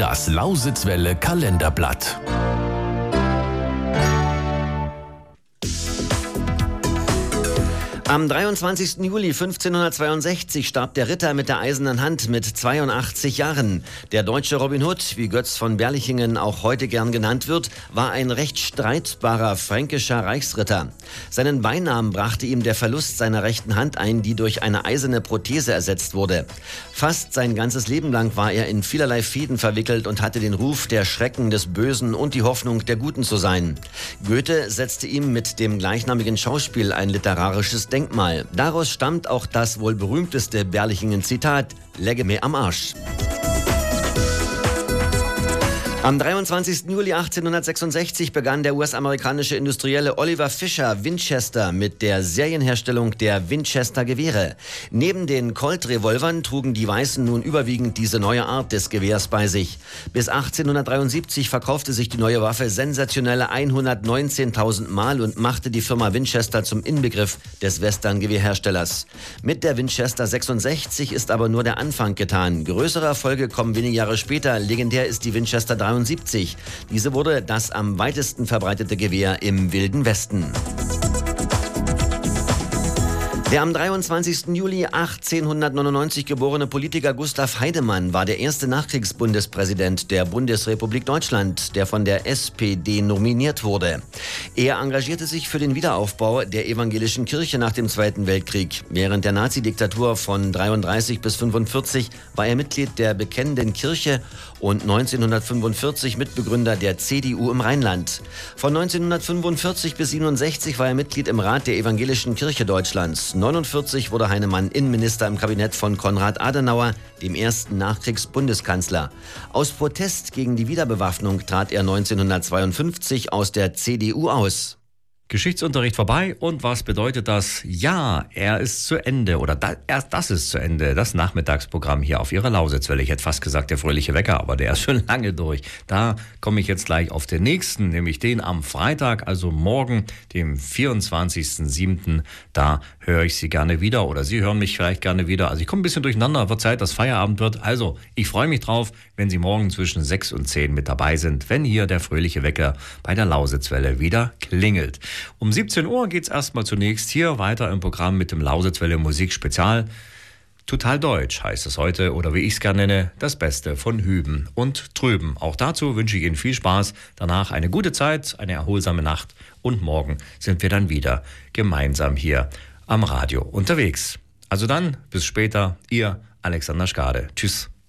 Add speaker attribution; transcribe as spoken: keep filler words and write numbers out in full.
Speaker 1: Das Lausitzwelle Kalenderblatt.
Speaker 2: Am dreiundzwanzigsten Juli fünfzehnhundertzweiundsechzig starb der Ritter mit der eisernen Hand mit zweiundachtzig Jahren. Der deutsche Robin Hood, wie Götz von Berlichingen auch heute gern genannt wird, war ein recht streitbarer fränkischer Reichsritter. Seinen Beinamen brachte ihm der Verlust seiner rechten Hand ein, die durch eine eiserne Prothese ersetzt wurde. Fast sein ganzes Leben lang war er in vielerlei Fehden verwickelt und hatte den Ruf, der Schrecken des Bösen und die Hoffnung der Guten zu sein. Goethe setzte ihm mit dem gleichnamigen Schauspiel ein literarisches Denkmal. Daraus stammt auch das wohl berühmteste Berlichingen-Zitat: Legge mir am Arsch. Am dreiundzwanzigsten Juli achtzehnhundertsechsundsechzig begann der U S-amerikanische Industrielle Oliver Fisher Winchester mit der Serienherstellung der Winchester-Gewehre. Neben den Colt-Revolvern trugen die Weißen nun überwiegend diese neue Art des Gewehrs bei sich. Bis achtzehnhundertdreiundsiebzig verkaufte sich die neue Waffe sensationelle hundertneunzehntausend Mal und machte die Firma Winchester zum Inbegriff des Western-Gewehrherstellers. Mit der Winchester sechsundsechzig ist aber nur der Anfang getan. Größere Erfolge kommen wenige Jahre später. Legendär ist die Winchester dreiundsiebzig. Diese wurde das am weitesten verbreitete Gewehr im Wilden Westen. Der am dreiundzwanzigsten Juli achtzehnhundertneunundneunzig geborene Politiker Gustav Heidemann war der erste Nachkriegsbundespräsident der Bundesrepublik Deutschland, der von der S P D nominiert wurde. Er engagierte sich für den Wiederaufbau der evangelischen Kirche nach dem Zweiten Weltkrieg. Während der Nazidiktatur von dreiunddreißig bis fünfundvierzig war er Mitglied der Bekennenden Kirche und neunzehnhundertfünfundvierzig Mitbegründer der C D U im Rheinland. Von neunzehnhundertfünfundvierzig bis siebenundsechzig war er Mitglied im Rat der Evangelischen Kirche Deutschlands. neunundvierzig wurde Heinemann Innenminister im Kabinett von Konrad Adenauer, dem ersten Nachkriegsbundeskanzler. Aus Protest gegen die Wiederbewaffnung trat er neunzehnhundertzweiundfünfzig aus der C D U aus.
Speaker 3: Geschichtsunterricht vorbei, und was bedeutet das? Ja, er ist zu Ende, oder da, erst das ist zu Ende, das Nachmittagsprogramm hier auf Ihrer Lausitzwelle. Ich hätte fast gesagt der fröhliche Wecker, aber der ist schon lange durch. Da komme ich jetzt gleich auf den nächsten, nämlich den am Freitag, also morgen, dem vierundzwanzigsten siebten Da höre ich Sie gerne wieder, oder Sie hören mich vielleicht gerne wieder. Also ich komme ein bisschen durcheinander, wird Zeit, dass Feierabend wird. Also ich freue mich drauf, wenn Sie morgen zwischen sechs und zehn mit dabei sind, wenn hier der fröhliche Wecker bei der Lausitzwelle wieder klingelt. Um siebzehn Uhr geht's erstmal zunächst hier weiter im Programm mit dem Lausitzwelle Musikspezial. Total Deutsch heißt es heute, oder wie ich es gerne nenne, das Beste von Hüben und Drüben. Auch dazu wünsche ich Ihnen viel Spaß, danach eine gute Zeit, eine erholsame Nacht, und morgen sind wir dann wieder gemeinsam hier am Radio unterwegs. Also dann, bis später, Ihr Alexander Schkade. Tschüss.